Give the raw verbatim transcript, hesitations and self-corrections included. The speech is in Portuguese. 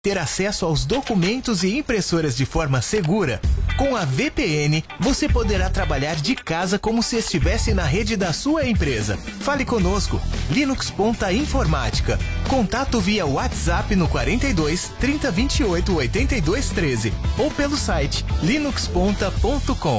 ter acesso aos documentos e impressoras de forma segura. Com a V P N, você poderá trabalhar de casa como se estivesse na rede da sua empresa. Fale conosco, Linux Ponta Informática. Contato via WhatsApp no quarenta e dois, trinta, vinte e oito, oitenta e dois, treze ou pelo site linux ponta ponto com.